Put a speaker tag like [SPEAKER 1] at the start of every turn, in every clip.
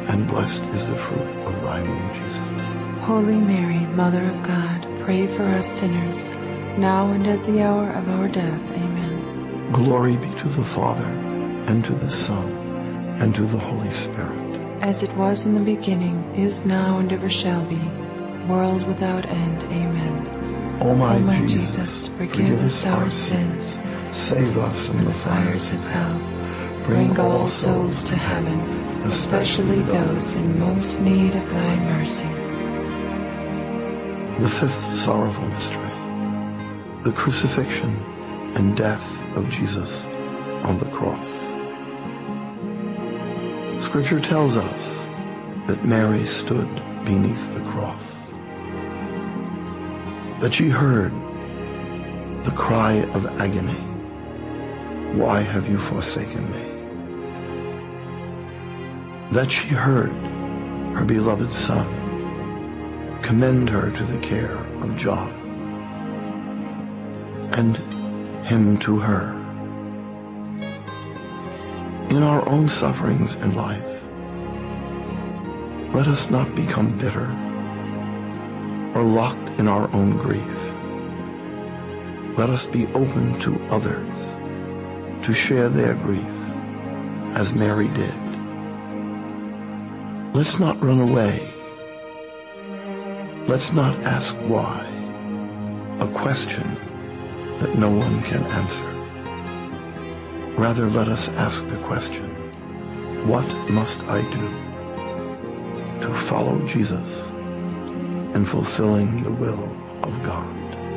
[SPEAKER 1] and blessed is the fruit of thy womb, Jesus.
[SPEAKER 2] Holy Mary, Mother of God, pray for us sinners, now and at the hour of our death. Amen.
[SPEAKER 1] Glory be to the Father, and to the Son, and to the Holy Spirit.
[SPEAKER 2] As it was in the beginning, is now, and ever shall be, world without end. Amen.
[SPEAKER 1] O my
[SPEAKER 2] Jesus, forgive us our sins,
[SPEAKER 1] save us from the fires of hell.
[SPEAKER 2] Bring all souls to heaven, especially those in most need of thy mercy.
[SPEAKER 1] The fifth sorrowful mystery, the crucifixion and death of Jesus on the cross. Scripture tells us that Mary stood beneath the cross, that she heard the cry of agony, "Why have you forsaken me?" That she heard her beloved Son commend her to the care of John, and him to her. In our own sufferings in life, let us not become bitter or locked in our own grief. Let us be open to others to share their grief as Mary did. Let's not run away. Let's not ask why, a question that no one can answer. Rather, let us ask the question, what must I do to follow Jesus in fulfilling the will of God?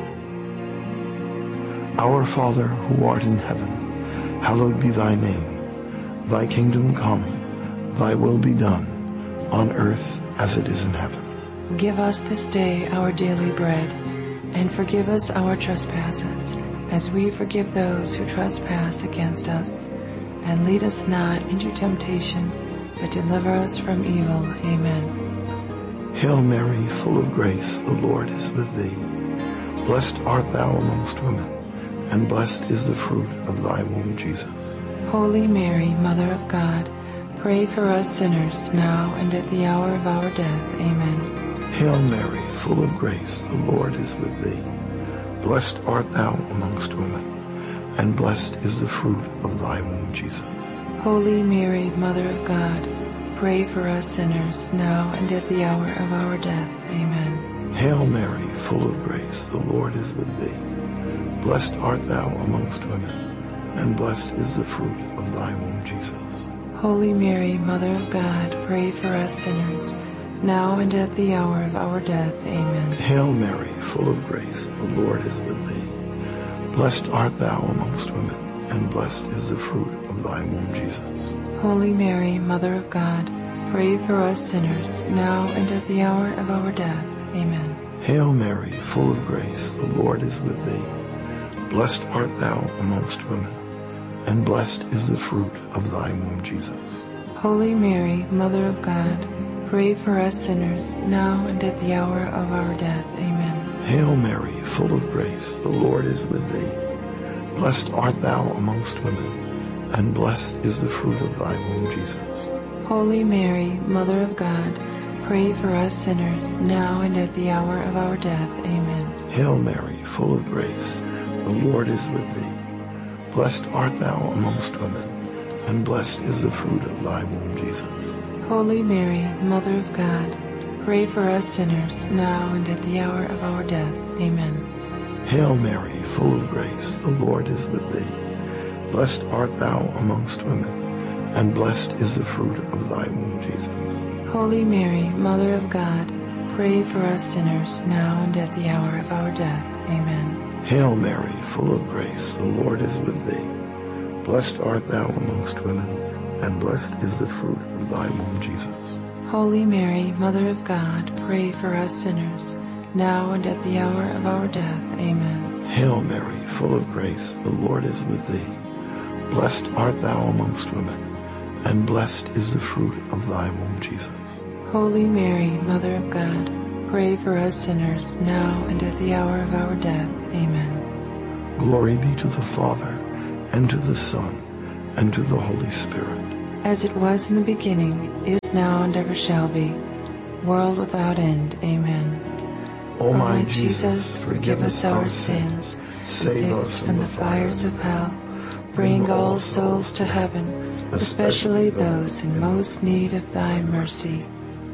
[SPEAKER 1] Our Father, who art in heaven, hallowed be thy name. Thy kingdom come, thy will be done, on earth as it is in heaven.
[SPEAKER 2] Give us this day our daily bread, and forgive us our trespasses, as we forgive those who trespass against us. And lead us not into temptation, but deliver us from evil. Amen.
[SPEAKER 1] Hail Mary, full of grace, the Lord is with thee. Blessed art thou amongst women, and blessed is the fruit of thy womb, Jesus.
[SPEAKER 2] Holy Mary, Mother of God, pray for us sinners, now and at the hour of our death. Amen.
[SPEAKER 1] Hail Mary, full of grace, the Lord is with thee. Blessed art thou amongst women, and blessed is the fruit of thy womb, Jesus.
[SPEAKER 2] Holy Mary, Mother of God, pray for us sinners, now and at the hour of our death. Amen.
[SPEAKER 1] Hail Mary, full of grace, the Lord is with thee. Blessed art thou amongst women, and blessed is the fruit of thy womb, Jesus.
[SPEAKER 2] Holy Mary, Mother of God, pray for us sinners, now and at the hour of our death. Amen.
[SPEAKER 1] Hail Mary, full of grace, the Lord is with thee. Blessed art thou amongst women, and blessed is the fruit of thy womb, Jesus.
[SPEAKER 2] Holy Mary, Mother of God, pray for us sinners, now and at the hour of our death. Amen.
[SPEAKER 1] Hail Mary, full of grace, the Lord is with thee. Blessed art thou amongst women, and blessed is the fruit of thy womb, Jesus.
[SPEAKER 2] Holy Mary, Mother of God, pray for us sinners, now and at the hour of our death. Amen.
[SPEAKER 1] Hail Mary, full of grace, the Lord is with thee. Blessed art thou amongst women, and blessed is the fruit of thy womb, Jesus.
[SPEAKER 2] Holy Mary, Mother of God, pray for us sinners, now and at the hour of our death. Amen.
[SPEAKER 1] Hail Mary, full of grace, the Lord is with thee. Blessed art thou amongst women, and blessed is the fruit of thy womb, Jesus.
[SPEAKER 2] Holy Mary, Mother of God, pray for us sinners, now and at the hour of our death. Amen.
[SPEAKER 1] Hail Mary, full of grace, the Lord is with thee. Blessed art thou amongst women, and blessed is the fruit of thy womb, Jesus.
[SPEAKER 2] Holy Mary, Mother of God, pray for us sinners, now and at the hour of our death. Amen.
[SPEAKER 1] Hail Mary, full of grace, the Lord is with thee. Blessed art thou amongst women, and blessed is the fruit of thy womb, Jesus.
[SPEAKER 2] Holy Mary, Mother of God, pray for us sinners, now and at the hour of our death. Amen.
[SPEAKER 1] Hail Mary, full of grace, the Lord is with thee. Blessed art thou amongst women, and blessed is the fruit of thy womb, Jesus.
[SPEAKER 2] Holy Mary, Mother of God, pray for us sinners, now and at the hour of our death. Amen.
[SPEAKER 1] Glory be to the Father, and to the Son, and to the Holy Spirit.
[SPEAKER 2] as it was in the beginning, is now, and ever shall be, world without end. Amen.
[SPEAKER 1] O my Jesus, forgive us our sins, save us from the fires of hell, bring all souls to heaven, especially those in most need of thy mercy.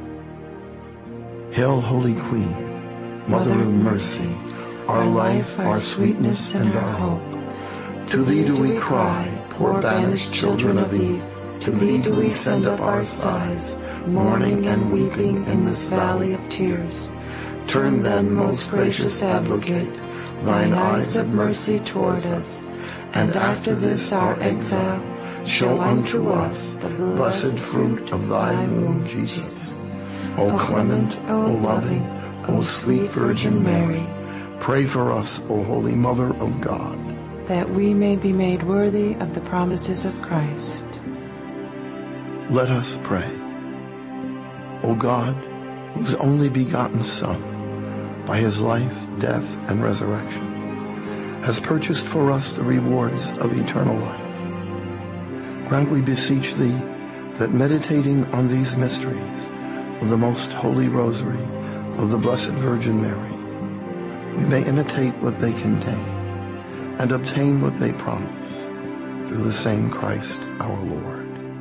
[SPEAKER 1] Hail, Holy Queen, Mother of mercy, our life, our sweetness, and our hope. To thee do we cry, poor banished children of Eve. To thee do we send up our sighs, mourning and weeping in this valley of tears. Turn then, most gracious Advocate, thine eyes of mercy toward us, and after this our exile, show unto us the blessed fruit of thy womb, Jesus. O clement, O loving, O sweet Virgin Mary, pray for us, O Holy Mother of God,
[SPEAKER 2] that we may be made worthy of the promises of Christ.
[SPEAKER 1] Let us pray. O God, whose only begotten Son, by his life, death, and resurrection, has purchased for us the rewards of eternal life, grant, we beseech thee, that meditating on these mysteries of the most holy rosary of the Blessed Virgin Mary, we may imitate what they contain and obtain what they promise, through the same Christ our Lord.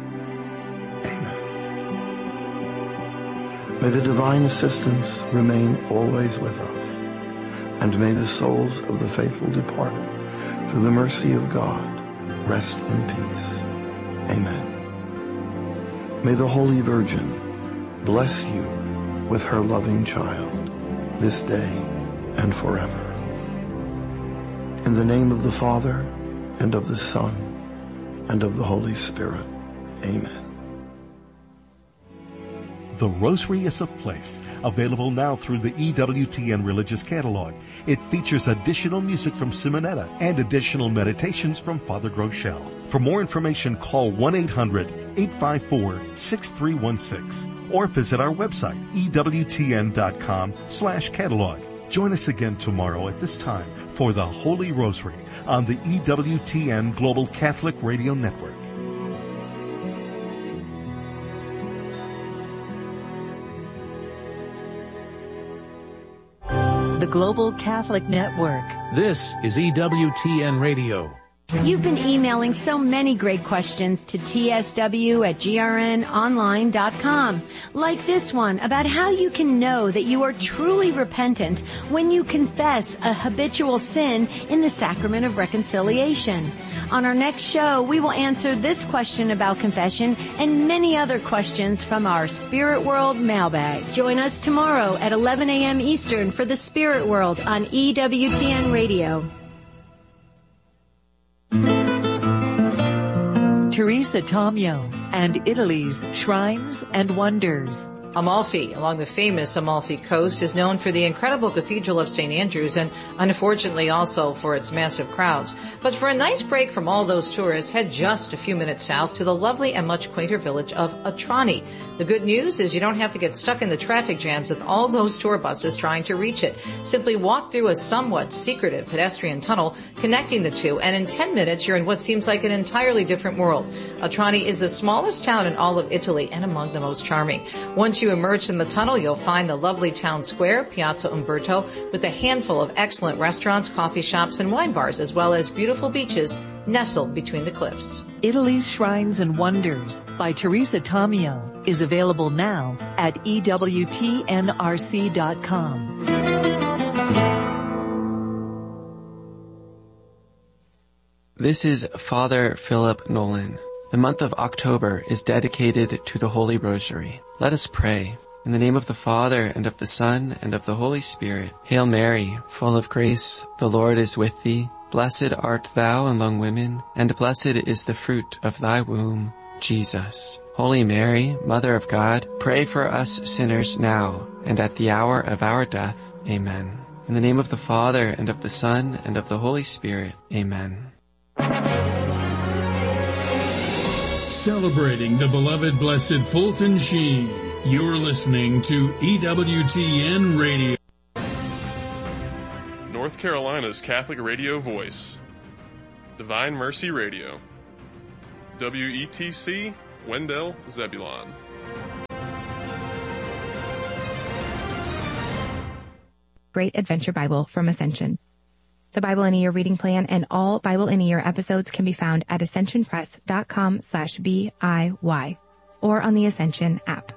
[SPEAKER 1] May the divine assistance remain always with us, and may the souls of the faithful departed, through the mercy of God, rest in peace. Amen. May the Holy Virgin bless you with her loving child, this day and forever. In the name of the Father, and of the Son, and of the Holy Spirit. Amen.
[SPEAKER 3] The Rosary is a Place, available now through the EWTN Religious Catalog. It features additional music from Simonetta and additional meditations from Father Groeschel. For more information, call 1-800-854-6316 or visit our website, ewtn.com/catalog. Join us again tomorrow at this time for the Holy Rosary on the EWTN Global Catholic Radio Network.
[SPEAKER 4] The Global Catholic Network.
[SPEAKER 5] This is EWTN Radio.
[SPEAKER 6] You've been emailing so many great questions to tsw@grnonline.com, like this one about how you can know that you are truly repentant when you confess a habitual sin in the sacrament of reconciliation. On our next show, we will answer this question about confession and many other questions from our Spirit World mailbag. Join us tomorrow at 11 a.m. Eastern for the Spirit World on EWTN Radio.
[SPEAKER 4] Teresa Tomeo and Italy's Shrines and Wonders.
[SPEAKER 7] Amalfi, along the famous Amalfi Coast, is known for the incredible Cathedral of St. Andrews and unfortunately also for its massive crowds. But for a nice break from all those tourists, head just a few minutes south to the lovely and much quainter village of Atrani. The good news is you don't have to get stuck in the traffic jams with all those tour buses trying to reach it. Simply walk through a somewhat secretive pedestrian tunnel connecting the two, and in 10 minutes you're in what seems like an entirely different world. Atrani is the smallest town in all of Italy and among the most charming. Once you emerge in the tunnel, you'll find the lovely town square, Piazza Umberto, with a handful of excellent restaurants, coffee shops, and wine bars, as well as beautiful beaches nestled between the cliffs.
[SPEAKER 4] Italy's Shrines and Wonders by Teresa Tomeo is available now at EWTNRC.com.
[SPEAKER 8] This is Father Philip Nolan. The month of October is dedicated to the Holy Rosary. Let us pray. In the name of the Father, and of the Son, and of the Holy Spirit. Hail Mary, full of grace, the Lord is with thee. Blessed art thou among women, and blessed is the fruit of thy womb, Jesus. Holy Mary, Mother of God, pray for us sinners now, and at the hour of our death. Amen. In the name of the Father, and of the Son, and of the Holy Spirit. Amen.
[SPEAKER 9] Celebrating the beloved Blessed Fulton Sheen, you're listening to EWTN Radio.
[SPEAKER 10] North Carolina's Catholic radio voice. Divine Mercy Radio. WETC Wendell Zebulon.
[SPEAKER 11] Great Adventure Bible from Ascension. The Bible in a Year reading plan and all Bible in a Year episodes can be found at ascensionpress.com/BIY or on the Ascension app.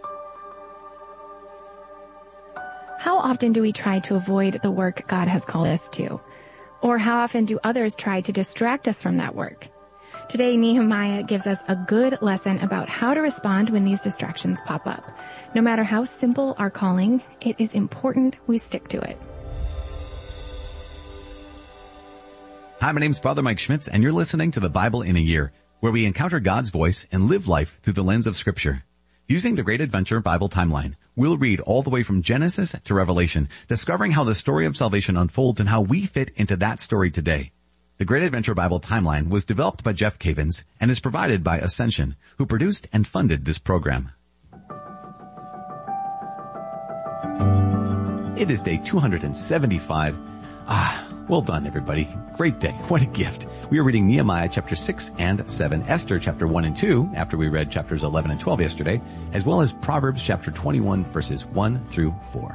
[SPEAKER 11] How often do we try to avoid the work God has called us to? Or how often do others try to distract us from that work? Today, Nehemiah gives us a good lesson about how to respond when these distractions pop up. No matter how simple our calling, it is important we stick to it.
[SPEAKER 12] Hi, my name's Father Mike Schmitz, and you're listening to the Bible in a Year, where we encounter God's voice and live life through the lens of Scripture. Using the Great Adventure Bible timeline, we'll read all the way from Genesis to Revelation, discovering how the story of salvation unfolds and how we fit into that story today. The Great Adventure Bible timeline was developed by Jeff Cavins and is provided by Ascension, who produced and funded this program. It is day 275. Well done, everybody. Great day. What a gift. We are reading Nehemiah chapter 6 and 7, Esther chapter 1 and 2, after we read chapters 11 and 12 yesterday, as well as Proverbs chapter 21, verses 1 through 4.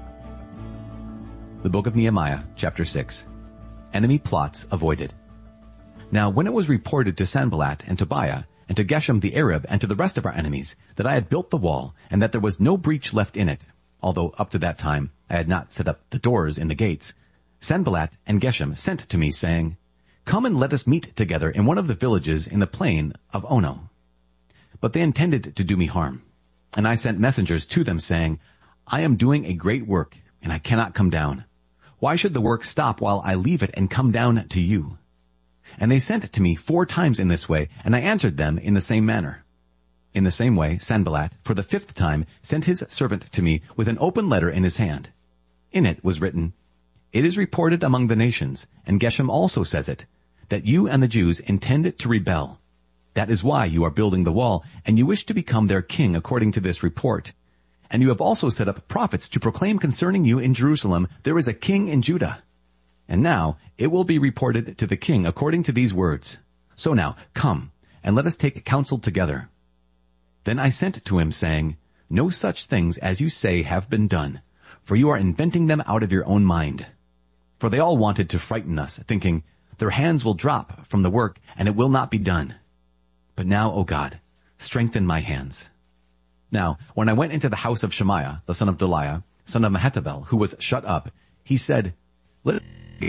[SPEAKER 12] The book of Nehemiah, chapter 6. Enemy plots avoided. Now, when it was reported to Sanballat and Tobiah, and to Geshem the Arab, and to the rest of our enemies, that I had built the wall, and that there was no breach left in it, although up to that time I had not set up the doors in the gates, Sanballat and Geshem sent to me, saying, "Come and let us meet together in one of the villages in the plain of Ono." But they intended to do me harm. And I sent messengers to them, saying, "I am doing a great work, and I cannot come down. Why should the work stop while I leave it and come down to you?" And they sent to me 4 times in this way, and I answered them in the same manner. In the same way, Sanballat, for the 5th time, sent his servant to me with an open letter in his hand. In it was written, "It is reported among the nations, and Geshem also says it, that you and the Jews intend to rebel. That is why you are building the wall, and you wish to become their king according to this report. And you have also set up prophets to proclaim concerning you in Jerusalem, there is a king in Judah. And now it will be reported to the king according to these words. So now, come, and let us take counsel together." Then I sent to him, saying, "No such things as you say have been done, for you are inventing them out of your own mind." For they all wanted to frighten us, thinking, "Their hands will drop from the work, and it will not be done." But now, O God, strengthen my hands. Now, when I went into the house of Shemaiah, the son of Delaiah, son of Mehetabel, who was shut up, he said, "Let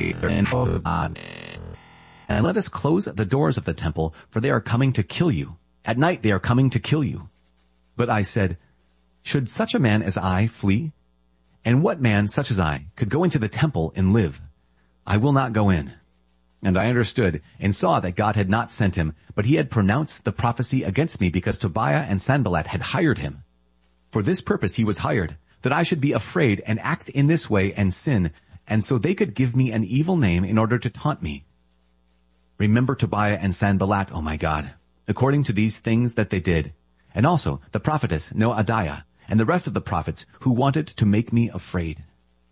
[SPEAKER 12] us close the doors of the temple, for they are coming to kill you. At night they are coming to kill you." But I said, "Should such a man as I flee? And what man such as I could go into the temple and live? I will not go in." And I understood and saw that God had not sent him, but he had pronounced the prophecy against me because Tobiah and Sanballat had hired him. For this purpose he was hired, that I should be afraid and act in this way and sin, and so they could give me an evil name in order to taunt me. Remember Tobiah and Sanballat, O my God, according to these things that they did, and also the prophetess Noadiah, and the rest of the prophets who wanted to make me afraid.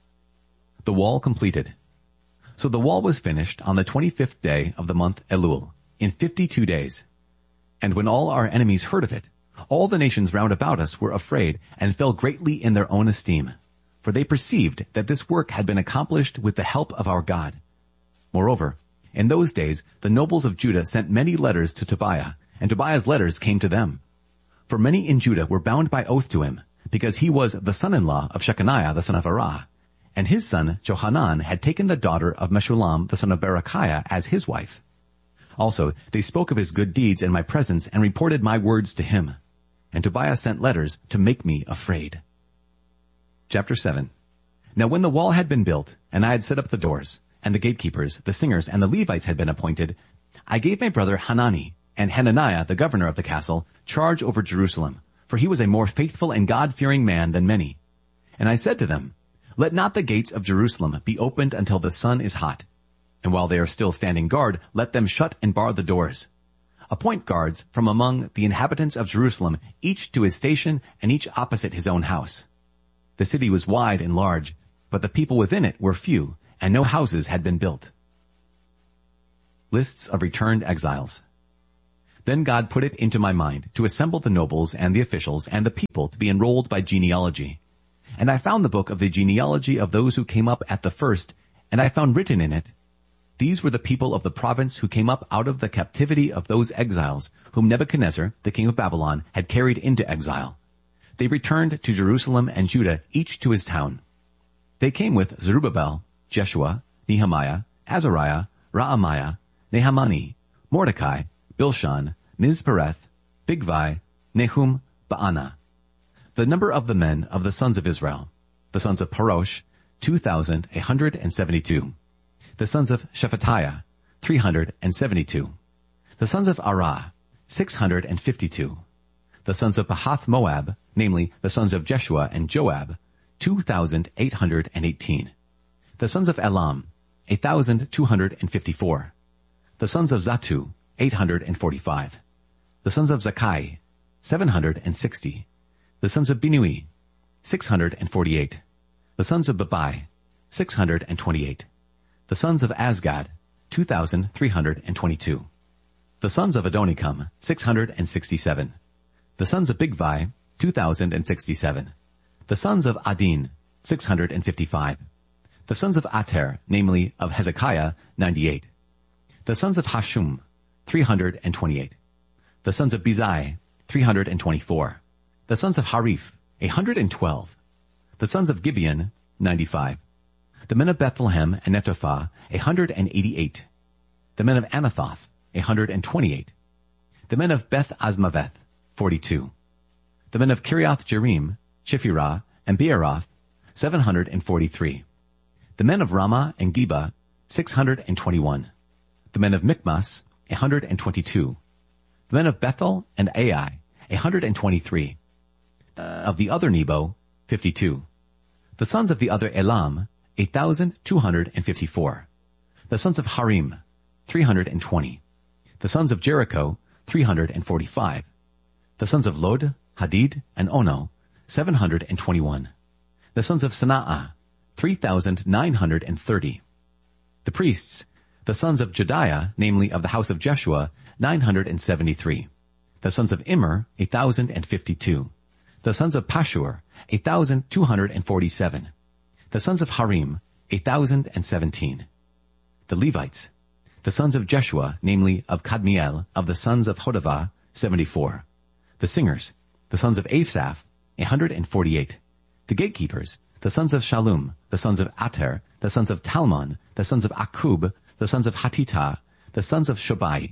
[SPEAKER 12] The wall completed. So the wall was finished on the 25th day of the month Elul, in 52 days. And when all our enemies heard of it, all the nations round about us were afraid and fell greatly in their own esteem, for they perceived that this work had been accomplished with the help of our God. Moreover, in those days the nobles of Judah sent many letters to Tobiah, and Tobiah's letters came to them. For many in Judah were bound by oath to him, because he was the son-in-law of Shechaniah the son of Arah, and his son Johanan had taken the daughter of Meshullam the son of Berechiah as his wife. Also they spoke of his good deeds in my presence and reported my words to him. And Tobiah sent letters to make me afraid. Chapter 7. Now when the wall had been built, and I had set up the doors, and the gatekeepers, the singers, and the Levites had been appointed, I gave my brother Hanani and Hananiah, the governor of the castle, charge over Jerusalem, for he was a more faithful and God-fearing man than many. And I said to them, "Let not the gates of Jerusalem be opened until the sun is hot. And while they are still standing guard, let them shut and bar the doors. Appoint guards from among the inhabitants of Jerusalem, each to his station and each opposite his own house." The city was wide and large, but the people within it were few, and no houses had been built. Lists of returned exiles. Then God put it into my mind to assemble the nobles and the officials and the people to be enrolled by genealogy. And I found the book of the genealogy of those who came up at the first, and I found written in it, these were the people of the province who came up out of the captivity of those exiles whom Nebuchadnezzar, the king of Babylon, had carried into exile. They returned to Jerusalem and Judah, each to his town. They came with Zerubbabel, Jeshua, Nehemiah, Azariah, Raamiah, Nahamani, Mordecai, Bilshan, Mizpereth, Bigvai, Nehum, Baana. The number of the men of the sons of Israel, the sons of Parosh, 2,172. The sons of Shephatiah, 372. The sons of Arah, 652. The sons of Pahath Moab, namely the sons of Jeshua and Joab, 2,818. The sons of Elam, 1,254. The sons of Zatu, 845. The sons of Zakai, 760. The sons of Binui, 648. The sons of Babai, 628. The sons of Azgad, 2,322. The sons of Adonikam, 667. The sons of Bigvai, 2,067. The sons of Adin, 655. The sons of Ater, namely of Hezekiah, 98. The sons of Hashum, 328. The sons of Bizai, 324. The sons of Harif, 112. The sons of Gibeon, 95. The men of Bethlehem and Netophah, 188. The men of Anathoth, 128. The men of Beth Azmaveth, 42. The men of Kiriath Jearim, Shifirah, and Beeroth, 743. The men of Ramah and Geba, 621. The men of Michmas, 122. The men of Bethel and Ai, 123. Of the other Nebo, 52. The sons of the other Elam, 8,254. The sons of Harim, 320. The sons of Jericho, 345. The sons of Lod, Hadid, and Ono, 721. The sons of Sanaa, 3,930. The priests, the sons of Jediah, namely of the house of Jeshua, 973. The sons of Immer, 1,052. The sons of Pashur, 1,247. The sons of Harim, 1,017. The Levites, the sons of Jeshua, namely of Kadmiel, of the sons of Hodavah, 74. The singers, the sons of Asaph, 148. The gatekeepers, the sons of Shallum, the sons of Ater, the sons of Talmon, the sons of Akub, the sons of Hatita, the sons of Shobai,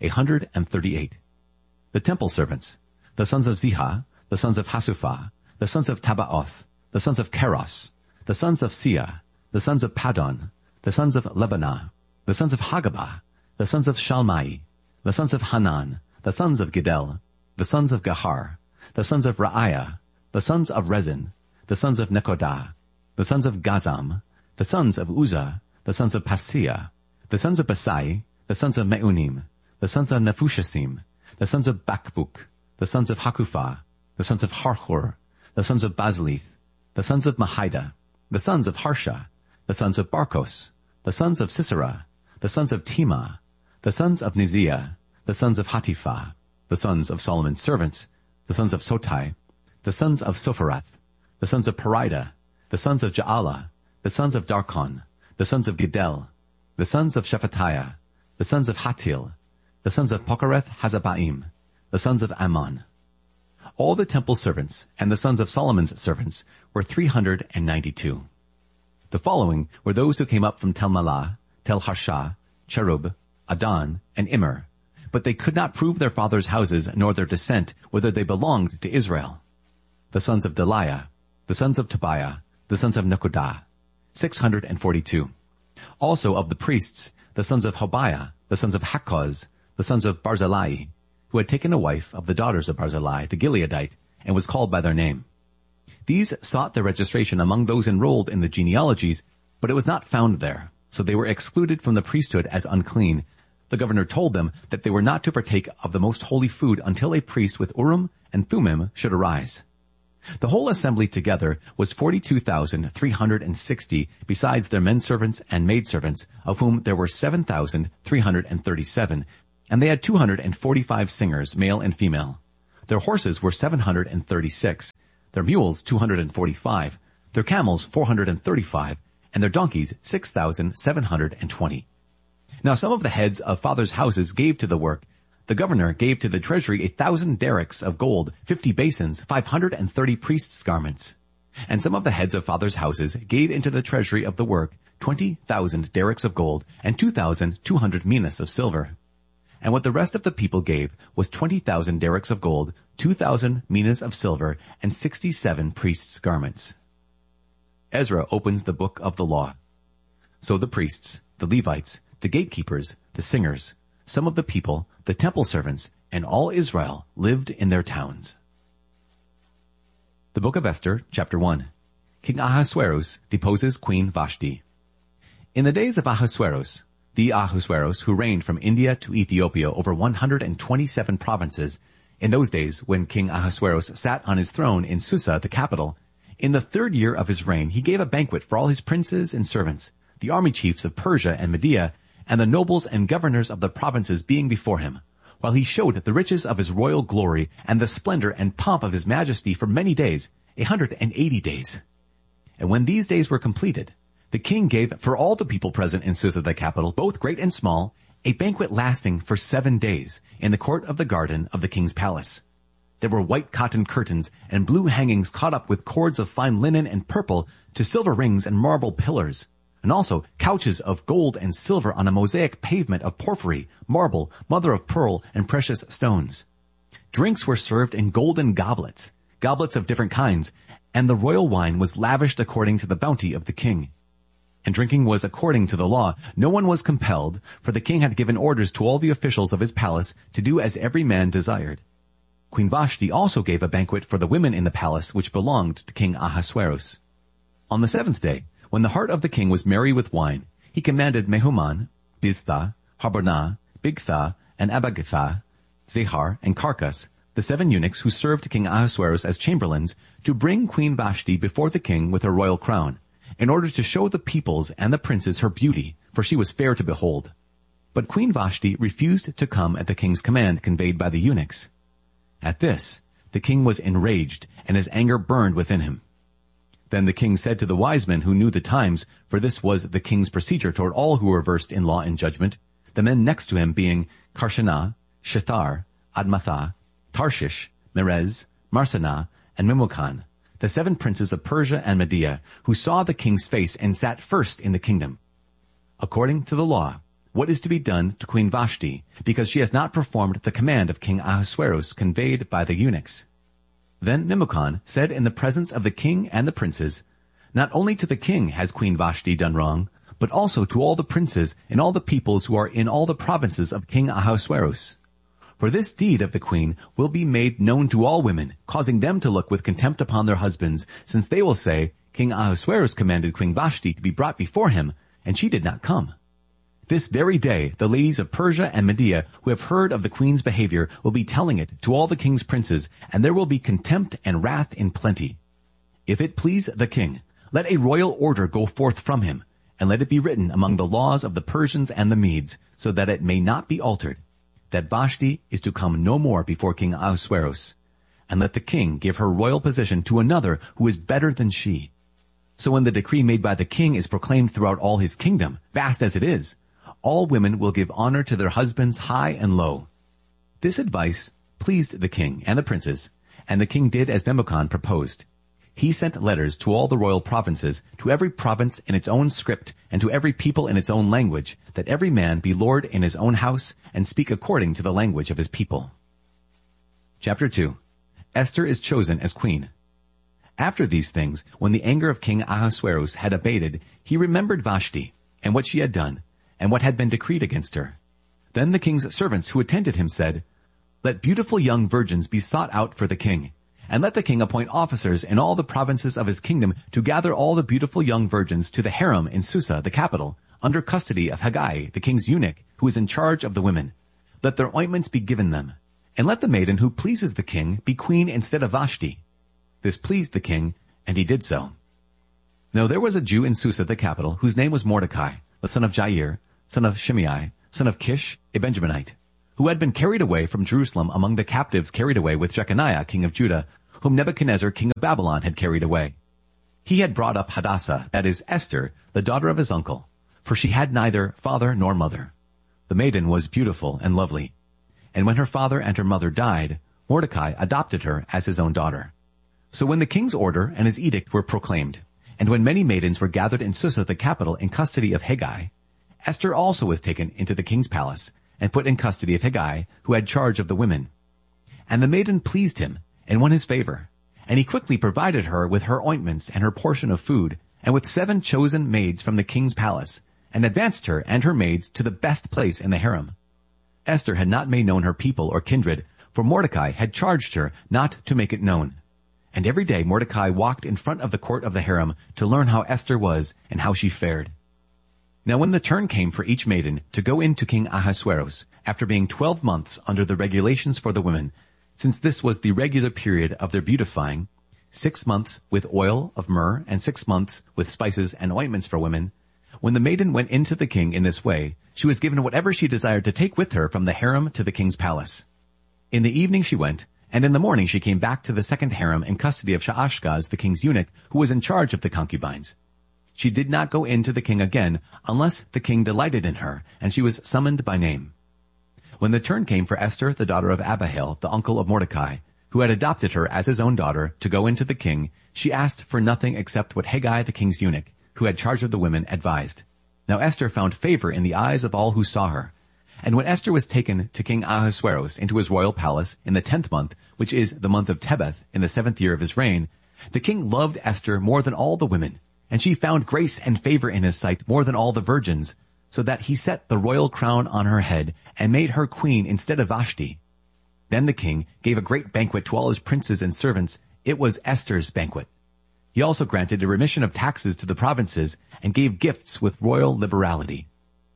[SPEAKER 12] 138. The temple servants, the sons of Ziha, the sons of Hasupha, the sons of Tabaoth, the sons of Keros, the sons of Sia, the sons of Padon, the sons of Lebanah, the sons of Hagabah, the sons of Shalmai, the sons of Hanan, the sons of Gidel, the sons of Gahar, the sons of Raiah, the sons of Rezin, the sons of Nekodah, the sons of Gazam, the sons of Uzzah, the sons of Paseah, the sons of Basai, the sons of Meunim, the sons of Nephushasim, the sons of Bakbuk, the sons of Hakupha, the sons of Harhur, the sons of Bazlith, the sons of Mahida, the sons of Harsha, the sons of Barkos, the sons of Sisera, the sons of Tema, the sons of Niziah, the sons of Hatipha, the sons of Solomon's servants, the sons of Sotai, the sons of Sopharat, the sons of Perida, the sons of Jaala, the sons of Darkon, the sons of Gidel, the sons of Shephatiah, the sons of Hatil, the sons of Pokereth Hazabaim, the sons of Ammon. All the temple servants and the sons of Solomon's servants were 392. The following were those who came up from Tel Malah, Tel Harsha, Cherub, Adon, and Immer, but they could not prove their fathers' houses nor their descent, whether they belonged to Israel. The sons of Deliah, the sons of Tobiah, the sons of Nekodah, 642. Also of the priests, the sons of Hobiah, the sons of Hakkoz, the sons of Barzillai, who had taken a wife of the daughters of Barzillai, the Gileadite, and was called by their name. These sought their registration among those enrolled in the genealogies, but it was not found there, so they were excluded from the priesthood as unclean. The governor told them that they were not to partake of the most holy food until a priest with Urim and Thummim should arise. The whole assembly together was 42,360, besides their men servants and maidservants, of whom there were 7,337, And they had 245 singers, male and female. Their horses were 736, their mules 245, their camels 435, and their donkeys 6,720. Now some of the heads of fathers' houses gave to the work. The governor gave to the treasury 1,000 derricks of gold, 50 basins, 530 priests' garments. And some of the heads of fathers' houses gave into the treasury of the work 20,000 derricks of gold and 2,200 minas of silver. And what the rest of the people gave was 20,000 derricks of gold, 2,000 minas of silver, and 67 priests' garments. Ezra opens the book of the law. So the priests, the Levites, the gatekeepers, the singers, some of the people, the temple servants, and all Israel lived in their towns. The book of Esther, chapter 1. King Ahasuerus deposes Queen Vashti. In the days of Ahasuerus, the Ahasuerus who reigned from India to Ethiopia over 127 provinces, in those days when King Ahasuerus sat on his throne in Susa, the capital, in the 3rd year of his reign he gave a banquet for all his princes and servants, the army chiefs of Persia and Media, and the nobles and governors of the provinces being before him, while he showed the riches of his royal glory and the splendor and pomp of his majesty for many days, 180 days. And when these days were completed, the king gave for all the people present in Susa the capital, both great and small, a banquet lasting for 7 days in the court of the garden of the king's palace. There were white cotton curtains and blue hangings caught up with cords of fine linen and purple to silver rings and marble pillars, and also couches of gold and silver on a mosaic pavement of porphyry, marble, mother of pearl, and precious stones. Drinks were served in golden goblets, goblets of different kinds, and the royal wine was lavished according to the bounty of the king. And drinking was according to the law. No one was compelled, for the king had given orders to all the officials of his palace to do as every man desired. Queen Vashti also gave a banquet for the women in the palace which belonged to King Ahasuerus. On the 7th day, when the heart of the king was merry with wine, he commanded Mehuman, Biztha, Harbonah, Bigtha, and Abagitha, Zehar, and Carcas, the 7 eunuchs who served King Ahasuerus as chamberlains, to bring Queen Vashti before the king with her royal crown, in order to show the peoples and the princes her beauty, for she was fair to behold. But Queen Vashti refused to come at the king's command conveyed by the eunuchs. At this, the king was enraged, and his anger burned within him. Then the king said to the wise men who knew the times, for this was the king's procedure toward all who were versed in law and judgment, the men next to him being Karshana, Shethar, Admatha, Tarshish, Merez, Marsana, and Memucan, the 7 princes of Persia and Media, who saw the king's face and sat first in the kingdom. According to the law, what is to be done to Queen Vashti, because she has not performed the command of King Ahasuerus conveyed by the eunuchs? Then Memucan said in the presence of the king and the princes, not only to the king has Queen Vashti done wrong, but also to all the princes and all the peoples who are in all the provinces of King Ahasuerus. For this deed of the queen will be made known to all women, causing them to look with contempt upon their husbands, since they will say, King Ahasuerus commanded Queen Vashti to be brought before him, and she did not come. This very day the ladies of Persia and Media who have heard of the queen's behavior will be telling it to all the king's princes, and there will be contempt and wrath in plenty. If it please the king, let a royal order go forth from him, and let it be written among the laws of the Persians and the Medes, so that it may not be altered, that Vashti is to come no more before King Ahasuerus, and let the king give her royal position to another who is better than she. So when the decree made by the king is proclaimed throughout all his kingdom, vast as it is, all women will give honor to their husbands high and low. This advice pleased the king and the princes, and the king did as Memucan proposed. He sent letters to all the royal provinces, to every province in its own script, and to every people in its own language, that every man be lord in his own house, and speak according to the language of his people. Chapter 2. Esther is chosen as queen. After these things, when the anger of King Ahasuerus had abated, he remembered Vashti, and what she had done, and what had been decreed against her. Then the king's servants who attended him said, Let beautiful young virgins be sought out for the king, and let the king appoint officers in all the provinces of his kingdom to gather all the beautiful young virgins to the harem in Susa, the capital, under custody of Haggai, the king's eunuch, who is in charge of the women. Let their ointments be given them, and let the maiden who pleases the king be queen instead of Vashti. This pleased the king, and he did so. Now there was a Jew in Susa, the capital, whose name was Mordecai, the son of Jair, son of Shimei, son of Kish, a Benjaminite, who had been carried away from Jerusalem among the captives carried away with Jeconiah, king of Judah, whom Nebuchadnezzar, king of Babylon, had carried away. He had brought up Hadassah, that is Esther, the daughter of his uncle, for she had neither father nor mother. The maiden was beautiful and lovely. And when her father and her mother died, Mordecai adopted her as his own daughter. So when the king's order and his edict were proclaimed, and when many maidens were gathered in Susa, the capital, in custody of Hegai, Esther also was taken into the king's palace and put in custody of Hegai, who had charge of the women. And the maiden pleased him and won his favor, and he quickly provided her with her ointments and her portion of food, and with 7 chosen maids from the king's palace, and advanced her and her maids to the best place in the harem. Esther had not made known her people or kindred, for Mordecai had charged her not to make it known. And every day Mordecai walked in front of the court of the harem to learn how Esther was and how she fared. Now when the turn came for each maiden to go in to King Ahasuerus, after being 12 months under the regulations for the women, since this was the regular period of their beautifying, 6 months with oil of myrrh and 6 months with spices and ointments for women, when the maiden went into the king in this way, she was given whatever she desired to take with her from the harem to the king's palace. In the evening she went, and in the morning she came back to the second harem in custody of Shaashgaz, the king's eunuch, who was in charge of the concubines. She did not go in to the king again unless the king delighted in her, and she was summoned by name. When the turn came for Esther, the daughter of Abihail, the uncle of Mordecai, who had adopted her as his own daughter, to go into the king, she asked for nothing except what Hegai, the king's eunuch, who had charge of the women, advised. Now Esther found favor in the eyes of all who saw her. And when Esther was taken to King Ahasuerus into his royal palace in the 10th month, which is the month of Tebeth, in the 7th year of his reign, the king loved Esther more than all the women, and she found grace and favor in his sight more than all the virgins, so that he set the royal crown on her head and made her queen instead of Vashti. Then the king gave a great banquet to all his princes and servants. It was Esther's banquet. He also granted a remission of taxes to the provinces and gave gifts with royal liberality.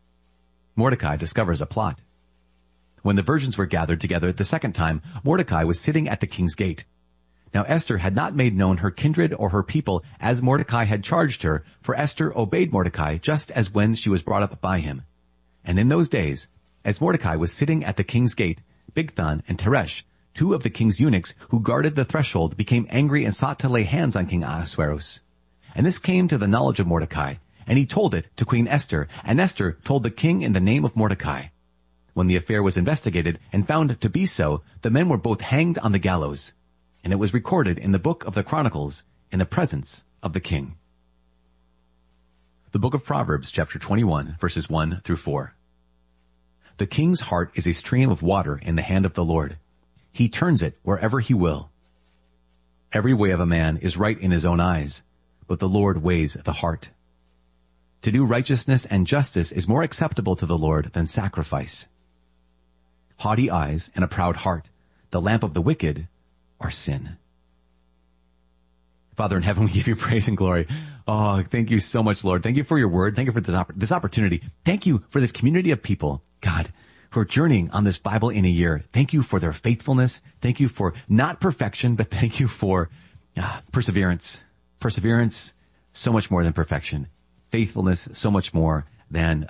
[SPEAKER 12] Mordecai discovers a plot. When the virgins were gathered together the second time, Mordecai was sitting at the king's gate. Now Esther had not made known her kindred or her people as Mordecai had charged her, for Esther obeyed Mordecai just as when she was brought up by him. And in those days, as Mordecai was sitting at the king's gate, Bigthan and Teresh, 2 of the king's eunuchs who guarded the threshold, became angry and sought to lay hands on King Ahasuerus. And this came to the knowledge of Mordecai, and he told it to Queen Esther, and Esther told the king in the name of Mordecai. When the affair was investigated and found to be so, the men were both hanged on the gallows, and it was recorded in the book of the Chronicles in the presence of the king. The book of Proverbs, chapter 21, verses 1 through 4. The king's heart is a stream of water in the hand of the Lord. He turns it wherever he will. Every way of a man is right in his own eyes, but the Lord weighs the heart. To do righteousness and justice is more acceptable to the Lord than sacrifice. Haughty eyes and a proud heart, the lamp of the wicked, are sin. Father in heaven, we give you praise and glory. Oh, thank you so much, Lord. Thank you for your word. Thank you for this opportunity. Thank you for this community of people, God, who are journeying on this Bible in a year. Thank you for their faithfulness. Thank you for not perfection, but thank you for perseverance. Perseverance, so much more than perfection. Faithfulness, so much more than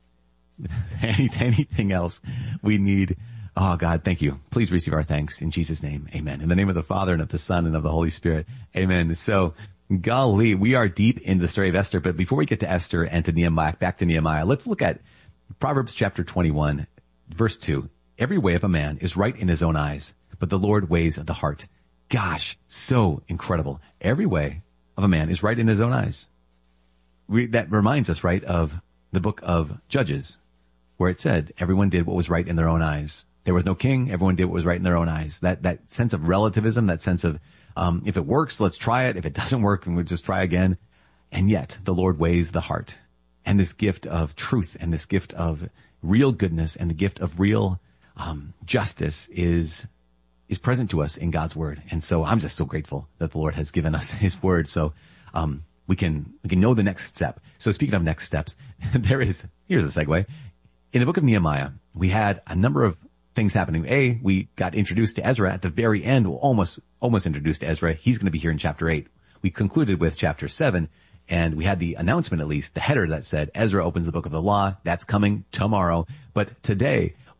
[SPEAKER 12] anything else we need. Oh, God, thank you. Please receive our thanks in Jesus' name. Amen. In the name of the Father and of the Son and of the Holy Spirit. Amen. So, golly, we are deep in the story of Esther, but before we get to Esther and to Nehemiah, back to Nehemiah, let's look at Proverbs chapter 21, verse 2. Every way of a man is right in his own eyes, but the Lord weighs the heart. Gosh, so incredible. Every way of a man is right in his own eyes. That reminds us, right, of the book of Judges, where it said everyone did what was right in their own eyes. There was no king. Everyone did what was right in their own eyes. That sense of relativism, that sense of, if it works, let's try it. If it doesn't work, we'll just try again. And yet the Lord weighs the heart. And this gift of truth and this gift of real goodness and the gift of real, justice is present to us in God's word. And so I'm just so grateful that the Lord has given us his word. So, we can know the next step. So speaking of next steps, here's a segue. In the book of Nehemiah, we had a number of things happening. We got introduced to Ezra at the very end, almost introduced to Ezra. He's going to be here in chapter 8. We concluded with chapter 7, and we had the announcement, at least, the header that said, Ezra opens the book of the law. That's coming tomorrow. But today,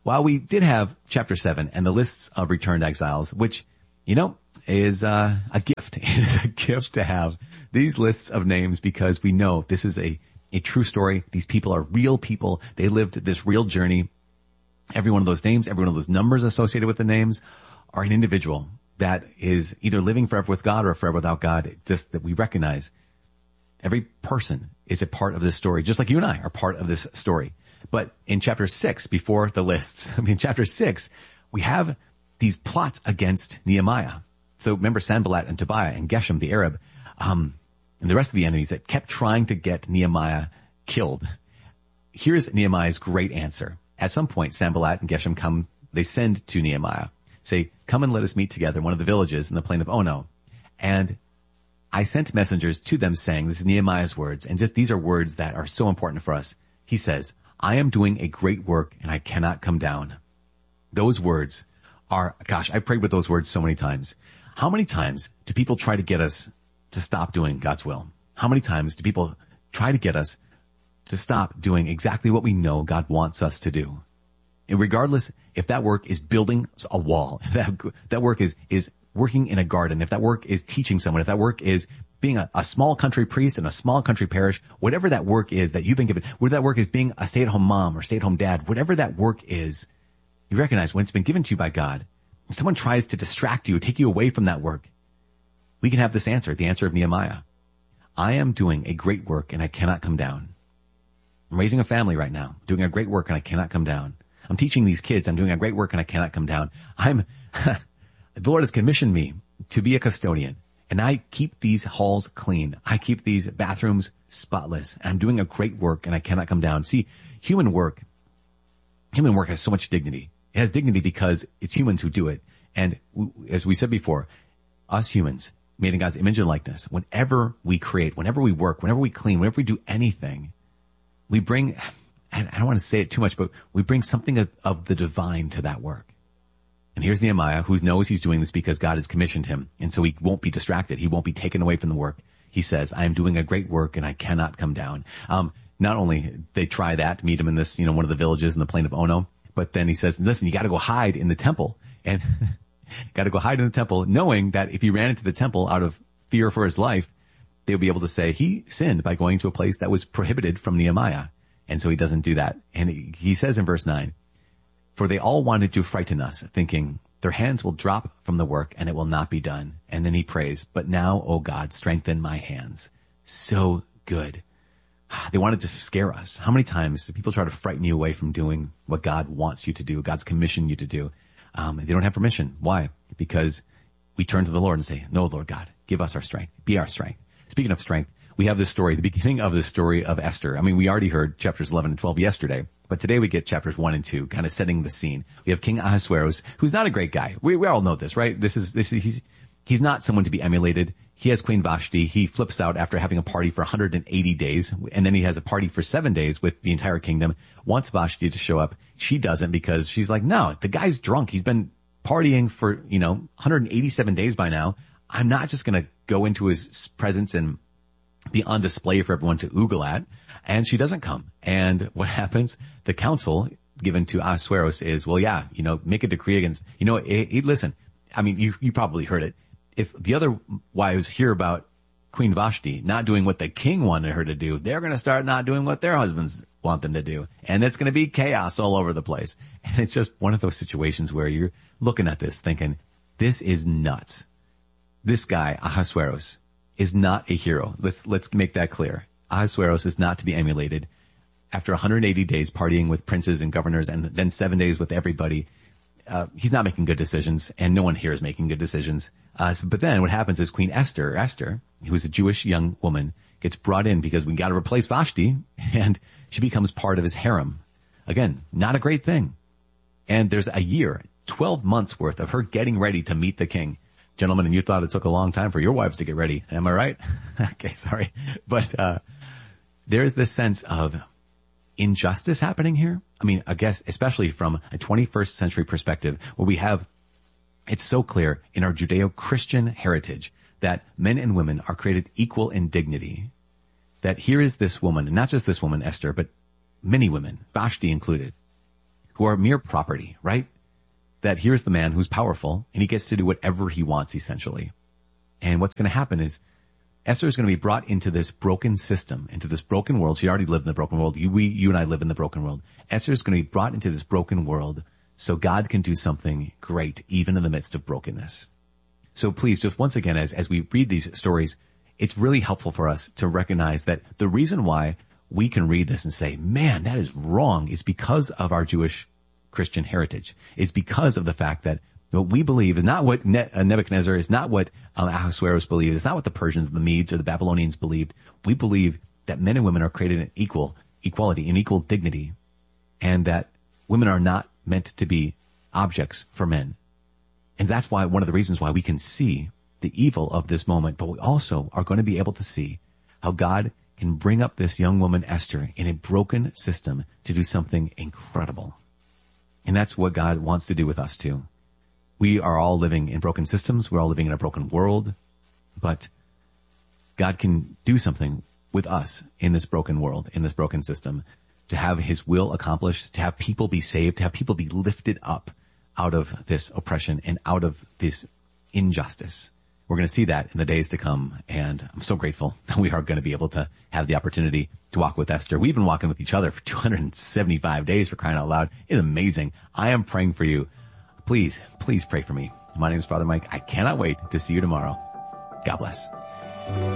[SPEAKER 12] while we did have chapter 7 and the lists of returned exiles, which, is a gift. It is a gift to have these lists of names because we know this is a true story. These people are real people. They lived this real journey. Every one of those names, every one of those numbers associated with the names are an individual that is either living forever with God or forever without God. Just that we recognize every person is a part of this story, just like you and I are part of this story. But in chapter 6, before the lists, in chapter 6, we have these plots against Nehemiah. So remember Sanballat and Tobiah and Geshem the Arab, and the rest of the enemies that kept trying to get Nehemiah killed. Here's Nehemiah's great answer. At some point, Sanballat and Geshem come, they send to Nehemiah, say, come and let us meet together in one of the villages in the plain of Ono. And I sent messengers to them saying, this is Nehemiah's words, and just these are words that are so important for us. He says, I am doing a great work and I cannot come down. Those words are, gosh, I prayed with those words so many times. How many times do people try to get us to stop doing God's will? How many times do people try to get us to stop doing exactly what we know God wants us to do? And regardless if that work is building a wall, if that work is working in a garden, if that work is teaching someone, if that work is being a small country priest in a small country parish, whatever that work is that you've been given, whether that work is being a stay-at-home mom or stay-at-home dad, whatever that work is, you recognize when it's been given to you by God, if someone tries to distract you, take you away from that work, we can have this answer, the answer of Nehemiah. I am doing a great work and I cannot come down. I'm raising a family right now, doing a great work and I cannot come down. I'm teaching these kids, I'm doing a great work and I cannot come down. The Lord has commissioned me to be a custodian and I keep these halls clean. I keep these bathrooms spotless. I'm doing a great work and I cannot come down. See, human work has so much dignity. It has dignity because it's humans who do it. And as we said before, us humans, made in God's image and likeness, whenever we create, whenever we work, whenever we clean, whenever we do anything, we bring, and I don't want to say it too much, but we bring something of the divine to that work. And here's Nehemiah, who knows he's doing this because God has commissioned him. And so he won't be distracted. He won't be taken away from the work. He says, I am doing a great work and I cannot come down. Not only they try that to meet him in this, one of the villages in the plain of Ono, but then he says, listen, you got to go hide in the temple and got to go hide in the temple, knowing that if he ran into the temple out of fear for his life, they would be able to say he sinned by going to a place that was prohibited from Nehemiah. And so he doesn't do that. And he says in verse 9, for they all wanted to frighten us, thinking their hands will drop from the work and it will not be done. And then he prays, but now, O God, strengthen my hands. So good. They wanted to scare us. How many times do people try to frighten you away from doing what God wants you to do, God's commissioned you to do? They don't have permission. Why? Because we turn to the Lord and say, no, Lord God, give us our strength. Be our strength. Speaking of strength, we have this story, the beginning of the story of Esther. I mean, we already heard chapters 11 and 12 yesterday, but today we get chapters 1 and 2, kind of setting the scene. We have King Ahasuerus, who's not a great guy. We all know this, right? He's not someone to be emulated. He has Queen Vashti. He flips out after having a party for 180 days, and then he has a party for 7 days with the entire kingdom. Wants Vashti to show up. She doesn't because she's like, no, the guy's drunk. He's been partying for, 187 days by now. I'm not just going to go into his presence and be on display for everyone to oogle at. And she doesn't come. And what happens? The counsel given to Ahasuerus is, well, yeah, make a decree against, listen, I mean, you probably heard it. If the other wives hear about Queen Vashti not doing what the king wanted her to do, they're going to start not doing what their husbands want them to do. And it's going to be chaos all over the place. And it's just one of those situations where you're looking at this thinking, this is nuts. This guy, Ahasuerus, is not a hero. Let's make that clear. Ahasuerus is not to be emulated. After 180 days partying with princes and governors and then 7 days with everybody, he's not making good decisions, and no one here is making good decisions. But then what happens is Queen Esther, who's a Jewish young woman, gets brought in because we got to replace Vashti, and she becomes part of his harem. Again, not a great thing. And there's a year, 12 months worth of her getting ready to meet the king. Gentlemen, and you thought it took a long time for your wives to get ready. Am I right? Okay, sorry. But there's this sense of injustice happening here. I mean, I guess especially from a 21st century perspective, where we have, it's so clear in our Judeo-Christian heritage that men and women are created equal in dignity. That here is this woman, and not just this woman, Esther, but many women, Vashti included, who are mere property, right? That here's the man who's powerful and he gets to do whatever he wants essentially. And what's going to happen is Esther is going to be brought into this broken system, into this broken world. She already lived in the broken world. You and I live in the broken world. Esther is going to be brought into this broken world so God can do something great even in the midst of brokenness. So please, just once again, as we read these stories, it's really helpful for us to recognize that the reason why we can read this and say, man, that is wrong, is because of our Jewish Christian heritage. It's because of the fact that what we believe is not what Nebuchadnezzar, is not what Ahasuerus believed, it's not what the Persians, the Medes, or the Babylonians believed. We believe that men and women are created in equality, in equal dignity, and that women are not meant to be objects for men. And that's why one of the reasons why we can see the evil of this moment, but we also are going to be able to see how God can bring up this young woman, Esther, in a broken system to do something incredible. And that's what God wants to do with us too. We are all living in broken systems. We're all living in a broken world, but God can do something with us in this broken world, in this broken system, to have his will accomplished, to have people be saved, to have people be lifted up out of this oppression and out of this injustice. We're going to see that in the days to come, and I'm so grateful that we are going to be able to have the opportunity to walk with Esther. We've been walking with each other for 275 days, for crying out loud. It's amazing. I am praying for you. Please, please pray for me. My name is Father Mike. I cannot wait to see you tomorrow. God bless.